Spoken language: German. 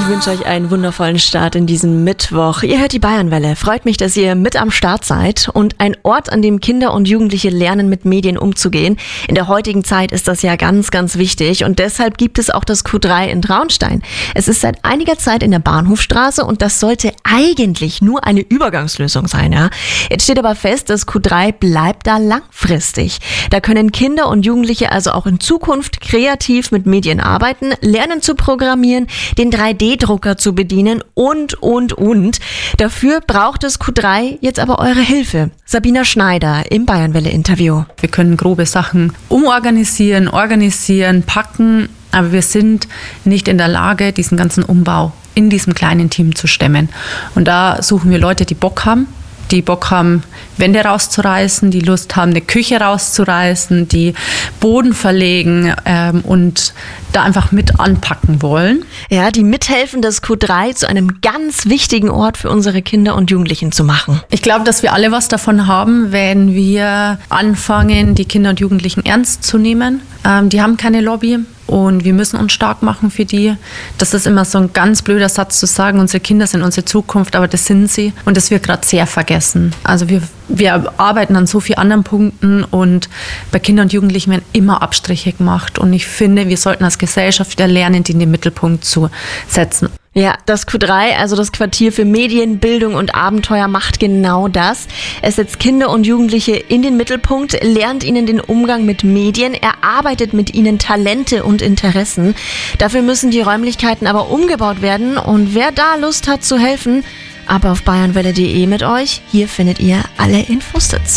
Ich wünsche euch einen wundervollen Start in diesem Mittwoch. Ihr hört die Bayernwelle. Freut mich, dass ihr mit am Start seid. Und ein Ort, an dem Kinder und Jugendliche lernen, mit Medien umzugehen. In der heutigen Zeit ist das ja ganz, ganz wichtig. Und deshalb gibt es auch das Q3 in Traunstein. Es ist seit einiger Zeit in der Bahnhofstraße und das sollte eigentlich nur eine Übergangslösung sein. Ja? Jetzt steht aber fest, das Q3 bleibt da langfristig. Da können Kinder und Jugendliche also auch in Zukunft kreativ mit Medien arbeiten, lernen zu programmieren, den 3D-Drucker zu bedienen und. Dafür braucht das Q3 jetzt aber eure Hilfe. Sabina Schneider im Bayernwelle-Interview. Wir können grobe Sachen umorganisieren, organisieren, packen, aber wir sind nicht in der Lage, diesen ganzen Umbau in diesem kleinen Team zu stemmen. Und da suchen wir Leute, die Bock haben, Wände rauszureißen, die Lust haben, eine Küche rauszureißen, die Boden verlegen und da einfach mit anpacken wollen. Ja, die mithelfen, das Q3 zu einem ganz wichtigen Ort für unsere Kinder und Jugendlichen zu machen. Ich glaube, dass wir alle was davon haben, wenn wir anfangen, die Kinder und Jugendlichen ernst zu nehmen. Die haben keine Lobby. Und wir müssen uns stark machen für die. Das ist immer so ein ganz blöder Satz zu sagen, unsere Kinder sind unsere Zukunft, aber das sind sie. Und das wird gerade sehr vergessen. Also wir arbeiten an so vielen anderen Punkten und bei Kindern und Jugendlichen werden immer Abstriche gemacht. Und ich finde, wir sollten als Gesellschaft wieder lernen, die in den Mittelpunkt zu setzen. Ja, das Q3, also das Quartier für Medien, Bildung und Abenteuer, macht genau das. Es setzt Kinder und Jugendliche in den Mittelpunkt, lernt ihnen den Umgang mit Medien, erarbeitet mit ihnen Talente und Interessen. Dafür müssen die Räumlichkeiten aber umgebaut werden und wer da Lust hat zu helfen, ab auf bayernwelle.de mit euch. Hier findet ihr alle Infos dazu.